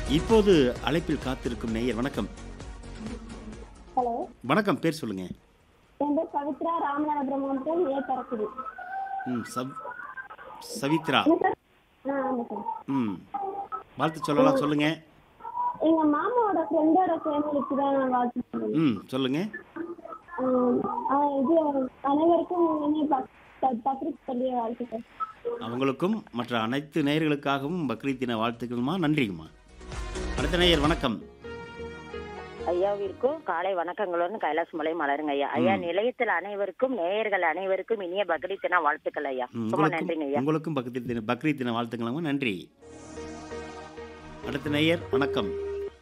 இப்போது அழைப்பில் காத்திருக்கும் நேயர் வணக்கம். ஹலோ, வணக்கம், பேர் சொல்லுங்க. என் பேர் பவித்ரா, ராமநாதபுரம் மாவட்டம் ஏத்தரக்குடி. சவித்ரா. என்ன சார்? ஆமாம் சார். வாழ்த்து சொல்லலாம், சொல்லுங்க. எங்க மாமாவோட ஃப்ரெண்டோட ஃபேமிலிக்கு தான் நான் வாழ்த்து சொல்லணும். சொல்லுங்க. இது அனைவருக்கும் இனிய பக்ரீத் பண்டிகை வாழ்த்துக்கள். அவங்களுக்கும் மற்ற அனைத்து நேயர்களுக்காகவும் பக்ரீத் தின வாழ்த்துக்கள்மா. நன்றிங்கம்மா. அடுத்த நேயர் வணக்கம். ஐயாவிற்கும் காலை வணக்கங்களுடன் கைலாஸ் மலை மலருங்க ஐயா. ஐயா, நிலையத்தில் அனைவருக்கும் நேயர்கள் அனைவருக்கும் இனிய பக்ரீத் தின வாழ்த்துக்கள் ஐயா. ரொம்ப நன்றிங்க ஐயா. உங்களுக்கும் பக்ரீத் தின வாழ்த்துக்களாமா. நன்றி. அடுத்த நேயர் வணக்கம்.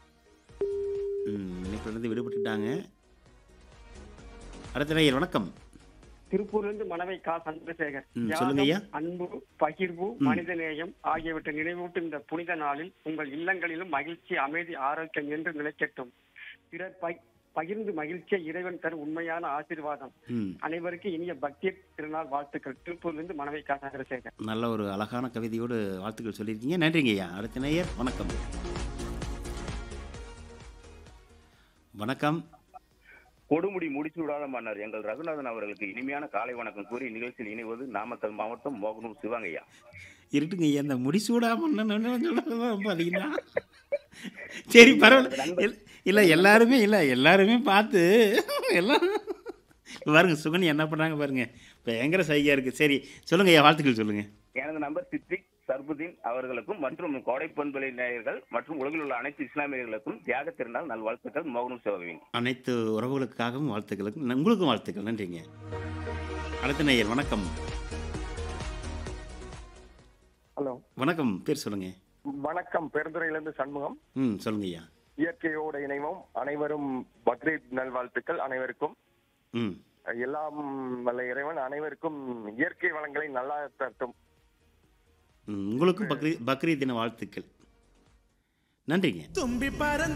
இன்னைக்கு விடுபட்டுட்டாங்க. அடுத்த நேயர் வணக்கம். திருப்பூர்லிருந்து மனவை கா. சந்திரசேகர். சொல்லுங்க ஐயா. அன்பு, பகிர்வு, மனித நேயம் ஆகியவற்றை நினைவூட்டும் இந்த புனித நாளில் உங்கள் இல்லங்களிலும் மகிழ்ச்சி, அமைதி, ஆரோக்கியம் என்று நிலைக்கட்டும். பிறர் பகிர்ந்து மகிழ்ச்சியை இறைவன் தரும் உண்மையான ஆசீர்வாதம். அனைவருக்கும் இனிய பக்தி திருநாள் வாழ்த்துக்கள். திருப்பூர்லிருந்து மனவை கா. சந்திரசேகர். நல்ல ஒரு அழகான கவிதையோடு வாழ்த்துக்கள் சொல்லியிருக்கீங்க. நன்றிங்க ஐயா. அடுத்த நேயர் வணக்கம். வணக்கம். கொடுமுடி முடிசூடாத மன்னர் எங்கள் ரகுநாதன் அவர்களுக்கு இனிமையான காலை வணக்கம் கூறி நிகழ்ச்சியில் இணைவது நாமக்கல் மாவட்டம் மோகனூர் சிவங்கய்யா. இருட்டுங்க ஐயா, இந்த முடிசூடாம அதிகமா. சரி, பரவாயில்ல. இல்லை எல்லாருமே பார்த்து எல்லாம் பாருங்க. சுகனி என்ன பண்ணாங்க பாருங்க, பயங்கர சைகையா இருக்கு. சரி, சொல்லுங்க ஐயா, வாழ்த்துக்கள் சொல்லுங்க. எனது நம்பர் சித்திக் சர்புதீன் அவர்களுக்கும் மற்றும் கோடை பண்பலை நேயர்கள் மற்றும் உலகில் உள்ள அனைத்து இஸ்லாமியர்களுக்கும் தியாக திருநாள் நல்வாழ்த்துக்கள். மோகனூர் சிவகவின் அனைத்து உறவுகளுக்காகவும் வாழ்த்துக்களுக்கும் உங்களுக்கும் வாழ்த்துக்கள். நன்றிங்க. அடுத்த நேயர் வணக்கம். ஹலோ, வணக்கம், பேர் சொல்லுங்க. வணக்கம். பெருந்துறையிலிருந்து சண்முகம். சொல்லுங்க ஐயா. இயற்கையோட இணைவோம், அனைவரும் பக்ரீத் நல்வாழ்த்துக்கள். அனைவருக்கும் எல்லாம் வல்ல இறைவன் அனைவருக்கும் இயற்கை வளங்களை நல்லா தரட்டும். உங்களுக்கும் பக்ரீத் தின வாழ்த்துக்கள். நன்றிங்க.